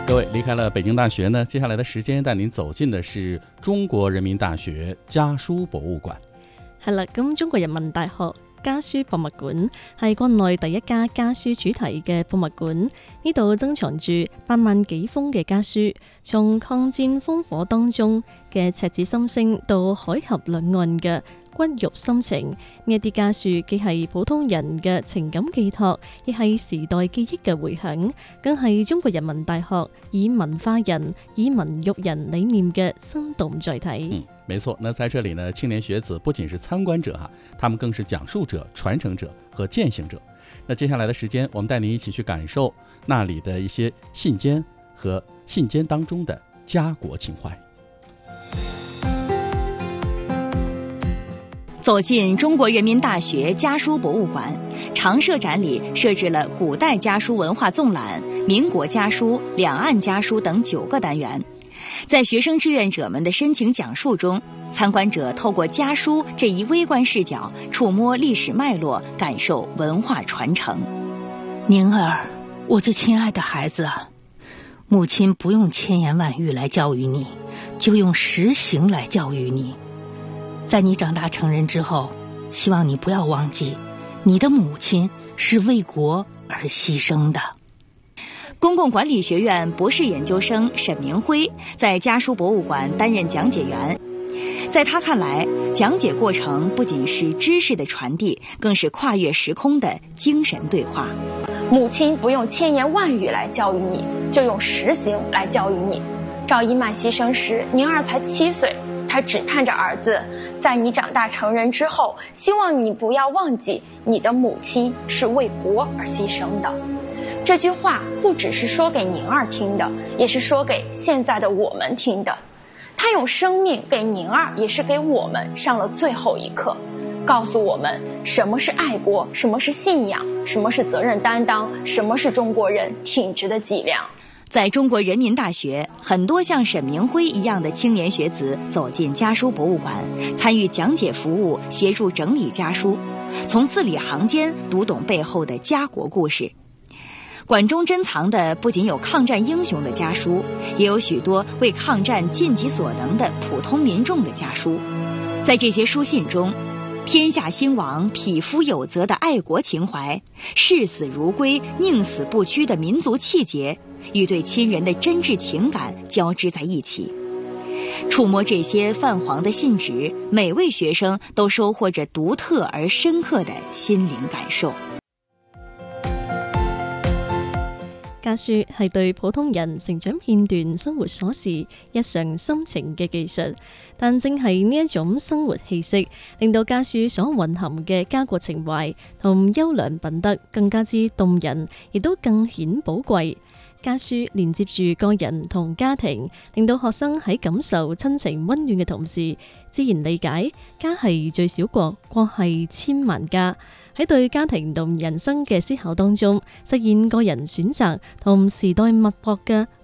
各位離開了北京大學呢，接下來的時間帶您走進的是中國人民大學家書博物館。 係啦，咁中國人民大學家書博物館係國內第一家家書主題嘅博物館，呢度珍藏住8萬幾封嘅家書，從抗戰烽火當中嘅赤子心聲到海峽兩岸嘅骨肉心情，呢一啲家書既係普通人嘅情感寄託，亦係時代記憶嘅回響，更係中國人民大學以文化人、以文育人理念嘅生動載體。 沒錯，那在這裡呢，青年學子不僅是參觀者哈，他們更是講述者、傳承者和踐行者。那接下來的時間，我們帶您一起去感受那裡的一些信笺和信笺當中的家國情懷。 走進中國人民大學家書博物館，常設展裡設置了古代家書文化縱覽、民國家書、兩岸家書等9個單元。在學生志願者們的深情講述中，參觀者透過家書這一微觀視角，觸摸歷史脈絡，感受文化傳承。 寧兒，我最親愛的孩子，母親不用千言萬語來教育你，就用實行來教育你。在你長大成人之後，希望你不要忘記，你的母親是為國而犧牲的。 公共管理學院博士研究生沈明輝在家書博物館擔任講解員，在他看來，講解過程不僅是知識的傳遞，更是跨越時空的精神對話。 母親不用千言萬語來教育你，就用實行來教育你。趙一曼犧牲時，寧兒才7歲，她只盼着兒子在你長大成人之後，希望你不要忘記你的母親是為國而犧牲的。這句話不只是說給寧兒聽的，也是說給現在的我們聽的。他用生命給寧兒，也是給我們上了最後一課，告訴我們什麼是愛國，什麼是信仰，什麼是責任擔當，什麼是中國人挺直的脊梁。 在中國人民大學，很多像沈明輝一樣的青年學子走進家書博物館，參與講解服務，協助整理家書，從字裡行間讀懂背後的家國故事。館中珍藏的不僅有抗戰英雄的家書，也有許多為抗戰盡己所能的普通民眾的家書。在這些書信中，天下興亡、匹夫有責的愛國情懷，視死如歸、寧死不屈的民族氣節，與對親人的真摯情感交織在一起。觸摸這些泛黃的信紙，每位學生都收穫着獨特而深刻的心靈感受。 家書係對普通人成長片段、生活瑣事、日常心情嘅記述，但正係呢一種生活氣息，令到家書所蘊含嘅家國情懷同優良品德更加之動人，亦都更顯寶貴。家書連接住個人同家庭，令到學生喺感受親情溫暖嘅同時，自然理解家係最小國，國係千萬家。喺對家庭同人生嘅思考當中，實現個人選擇同時代脈搏嘅